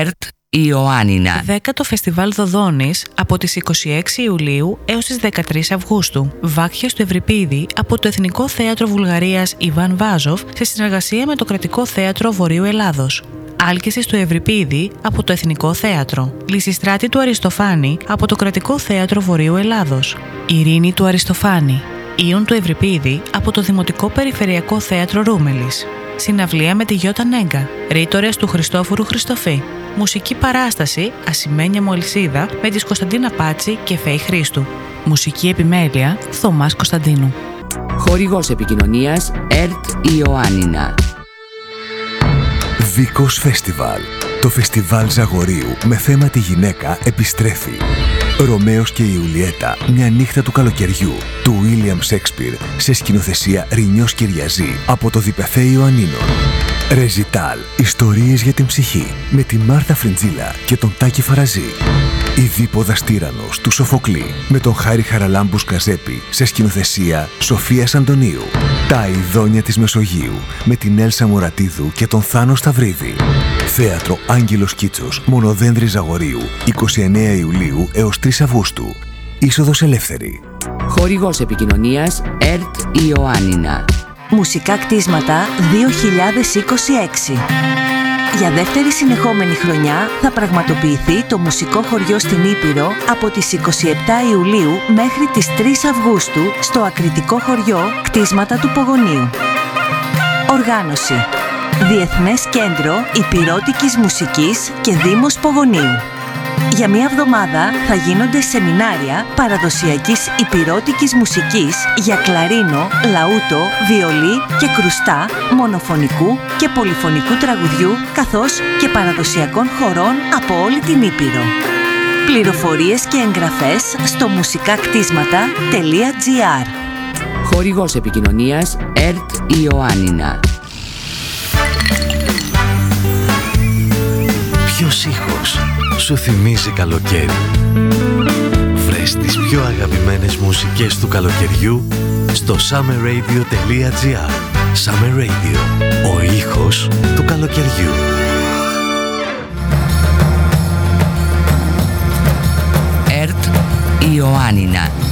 ΕΡΤ Ιωάννινα. 10ο Φεστιβάλ Δοδόνης από τις 26 Ιουλίου έως τις 13 Αυγούστου. Βάκχες του Ευρυπίδη από το Εθνικό Θέατρο Βουλγαρίας Ιβάν Βάζοφ σε συνεργασία με το Κρατικό Θέατρο Βορείου Ελλάδος. Άλκησης του Ευρυπίδη από το Εθνικό Θέατρο. Λυσιστράτη του Αριστοφάνη από το Κρατικό Θέατρο Βορείου Ελλάδος. Ειρήνη του Αριστοφάνη. Ιων του Ευρυπίδη από το Δημοτικό Περιφερειακό Θέατρο Ρούμελης. Συναυλία με τη Γιώτα Νέγκα. Ρήτορες του Χριστόφορου Χριστοφή. Μουσική παράσταση Ασημένια Μολυσίδα με τις Κωνσταντίνα Πάτση και Φέη Χρήστου. Μουσική επιμέλεια Θωμάς Κωνσταντίνου. Χορηγός επικοινωνίας ΕΡΤ Ιωάννινα. Δίκος Φεστιβάλ. Το φεστιβάλ Ζαγορείου με θέμα τη γυναίκα επιστρέφει. Ρωμαίος και Ιουλιέτα, μια νύχτα του καλοκαιριού, του Βίλιαμ Σέξπιρ, σε σκηνοθεσία Ρινιός Κυριαζή από το Διπεθέ Ιωαννίνων. Ρεζιτάλ, ιστορίες για την ψυχή, με τη Μάρθα Φριντζίλα και τον Τάκη Φαραζή. Η Δίποδας Τύραννος του Σοφοκλή, με τον Χάρη Χαραλάμπου Σκαζέπη, σε σκηνοθεσία Σοφίας Αντωνίου. Τα Αηδόνια της Μεσογείου, με την Έλσα Μωρατίδου και τον Θάνο Σταυρίδη. Θέατρο Άγγελος Κίτσος, Μονοδένδρη Ζαγορείου, 29 Ιουλίου έως 3 Αυγούστου. Είσοδος ελεύθερη. Χορηγός επικοινωνίας ΕΡΤ Ιωάννινα. Μουσικά κτίσματα 2026. Για δεύτερη συνεχόμενη χρονιά θα πραγματοποιηθεί το μουσικό χωριό στην Ήπειρο από τις 27 Ιουλίου μέχρι τις 3 Αυγούστου στο ακριτικό χωριό Κτίσματα του Πογονίου. Οργάνωση: Διεθνές Κέντρο Ηπειρώτικης Μουσικής και Δήμος Πογονίου. Για μία εβδομάδα θα γίνονται σεμινάρια παραδοσιακής ηπειρώτικης μουσικής για κλαρίνο, λαούτο, βιολί και κρουστά, μονοφωνικού και πολυφωνικού τραγουδιού, καθώς και παραδοσιακών χορών από όλη την Ήπειρο. Πληροφορίες και εγγραφές στο musikaktίσματα.gr. Χορηγός επικοινωνίας ΕΡΤ Ιωάννινα. Ποιος ήχος σου θυμίζει καλοκαίρι? Βρες τις πιο αγαπημένες μουσικές του καλοκαιριού στο summerradio.gr. Summer Radio, ο ήχος του καλοκαιριού. ΕΡΤ Ιωάννινα.